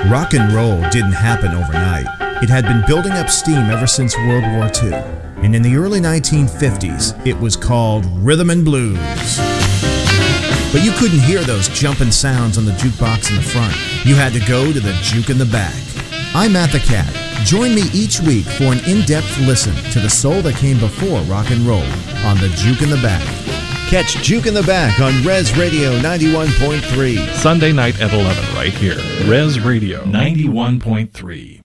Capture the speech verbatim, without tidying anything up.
Rock and roll didn't happen overnight. It had been building up steam ever since World War Two. And in the early nineteen fifties, it was called rhythm and blues. But you couldn't hear those jumping sounds on the jukebox in the front. You had to go to the juke in the back. I'm Matt the Cat. Join me each week for an in-depth listen to the soul that came before rock and roll on the Juke in the Back. Catch Juke in the Back on Res Radio ninety-one point three. Sunday night at eleven right here. Res Radio ninety-one point three.